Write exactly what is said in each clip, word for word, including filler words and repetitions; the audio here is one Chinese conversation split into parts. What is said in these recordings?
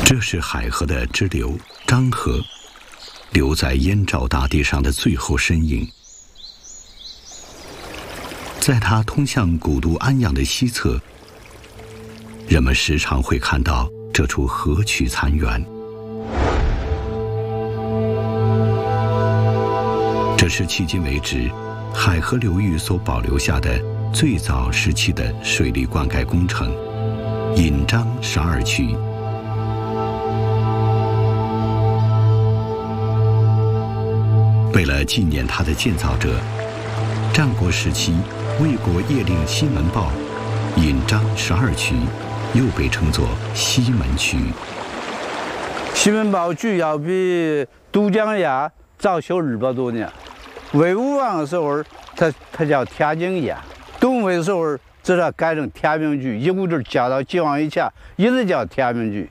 这是海河的支流漳河，留在燕赵大地上的最后身影。在它通向古都安阳的西侧，人们时常会看到这处河渠残垣。这是迄今为止海河流域所保留下的最早时期的水利灌溉工程——引漳十二渠。为了纪念它的建造者，战国时期魏国邺令西门豹引漳十二渠，又被称作西门渠。 西门豹渠要比都江堰早修二百多年。魏武王的时候，它它叫天津堰；东魏的时候，这它改成天明渠，一股劲加到晋王以前，一直叫天明渠。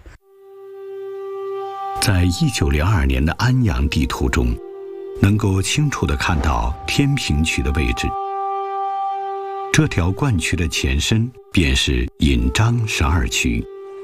在一九零二年的安阳地图中，能够清楚地看到天平渠的位置。这条灌渠的前身便是引漳十二渠。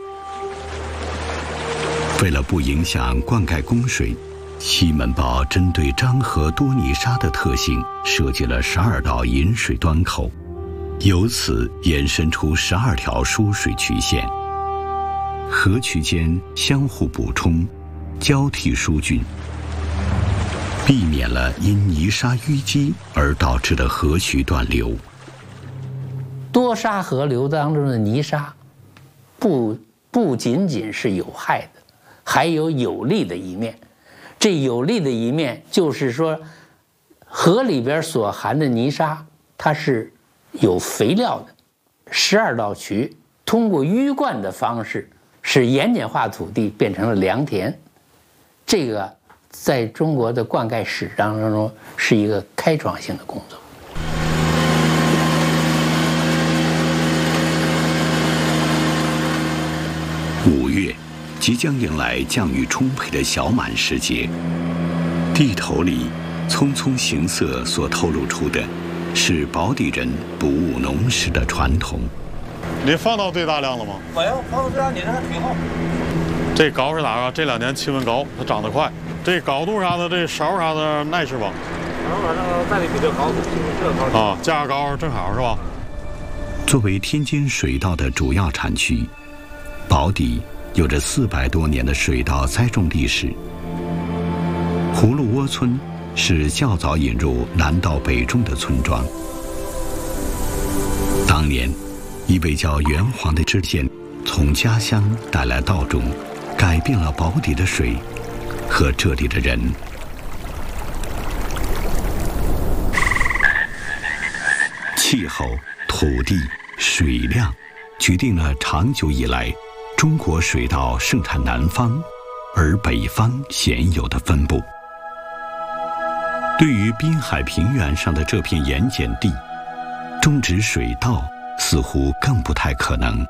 为了不影响灌溉供水，西门豹针对漳河多泥沙的特性，设计了十二道引水端口，由此延伸出十二条输水渠线，河渠间相互补充，交替疏浚，避免了因泥沙淤积而导致的河渠断流。 多沙河流当中的泥沙，不不仅仅是有害的，还有有利的一面。这有利的一面就是说，河里边所含的泥沙，它是有肥料的。十二道渠通过淤灌的方式，使盐碱化土地变成了良田。这个在中国的灌溉史当中是一个开创性的工作。 五月即将迎来降雨充沛的小满时节，地头里匆匆行色所透露出的是宝坻人不务农时的传统。 你放到最大量了吗？ 没有，放到最大你这还挺好。 这高是哪个？这两年气温高，它长得快。这高度啥的，这勺啥的耐是吧？ 勺啥的再得比这高，这高啊，价格高正好是吧？ 作为天津水稻的主要产区，宝坻有着四百多年的水稻栽种历史。葫芦窝村是较早引入南稻北种的村庄。当年，一位叫袁黄的知县从家乡带来稻种，改变了宝坻的水和这里的人。气候、土地、水量，决定了长久以来中国水稻盛产南方，而北方鲜有的分布。对于滨海平原上的这片盐碱地，种植水稻似乎更不太可能。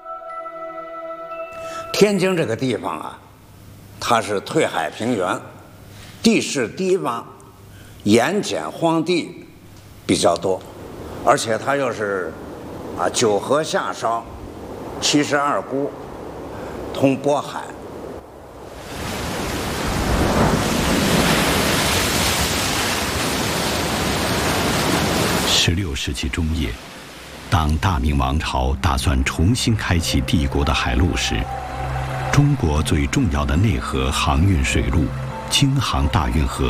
天津这个地方啊，它是退海平原，地势低洼，盐碱荒地比较多，而且它又是啊九河下梢，七十二沽，通渤海。 十六世纪中叶，当大明王朝打算重新开启帝国的海路时，中国最重要的内河航运水路京杭大运河